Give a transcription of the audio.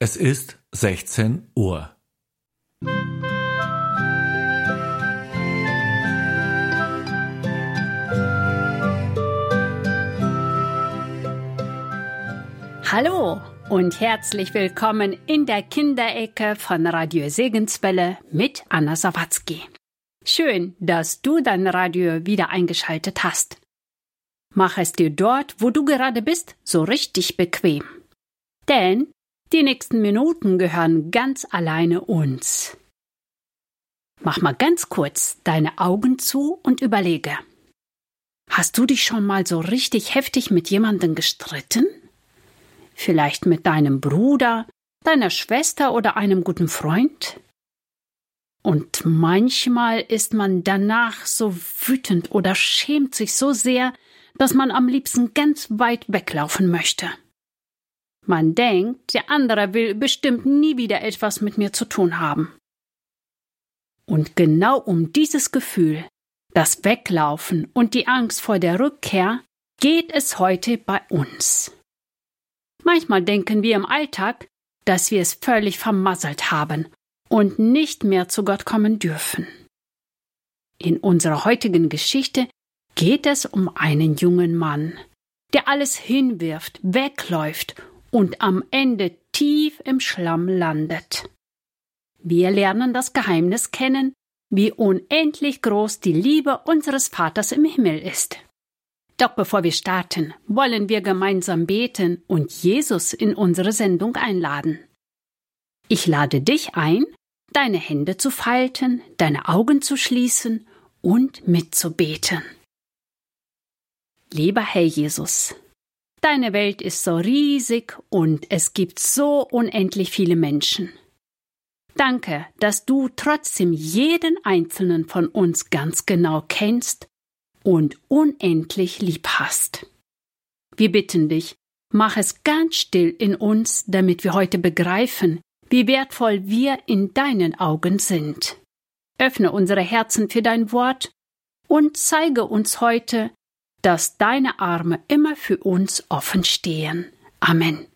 Es ist 16 Uhr. Hallo und herzlich willkommen in der Kinderecke von Radio Segenswelle mit Anna Sawatzki. Schön, dass du dein Radio wieder eingeschaltet hast. Mach es dir dort, wo du gerade bist, so richtig bequem. Denn die nächsten Minuten gehören ganz alleine uns. Mach mal ganz kurz deine Augen zu und überlege. Hast du dich schon mal so richtig heftig mit jemandem gestritten? Vielleicht mit deinem Bruder, deiner Schwester oder einem guten Freund? Und manchmal ist man danach so wütend oder schämt sich so sehr, dass man am liebsten ganz weit weglaufen möchte. Man denkt, der andere will bestimmt nie wieder etwas mit mir zu tun haben. Und genau um dieses Gefühl, das Weglaufen und die Angst vor der Rückkehr, geht es heute bei uns. Manchmal denken wir im Alltag, dass wir es völlig vermasselt haben und nicht mehr zu Gott kommen dürfen. In unserer heutigen Geschichte geht es um einen jungen Mann, der alles hinwirft, wegläuft und am Ende tief im Schlamm landet. Wir lernen das Geheimnis kennen, wie unendlich groß die Liebe unseres Vaters im Himmel ist. Doch bevor wir starten, wollen wir gemeinsam beten und Jesus in unsere Sendung einladen. Ich lade dich ein, deine Hände zu falten, deine Augen zu schließen und mitzubeten. Lieber Herr Jesus, deine Welt ist so riesig und es gibt so unendlich viele Menschen. Danke, dass du trotzdem jeden einzelnen von uns ganz genau kennst und unendlich lieb hast. Wir bitten dich, mach es ganz still in uns, damit wir heute begreifen, wie wertvoll wir in deinen Augen sind. Öffne unsere Herzen für dein Wort und zeige uns heute, dass deine Arme immer für uns offen stehen. Amen.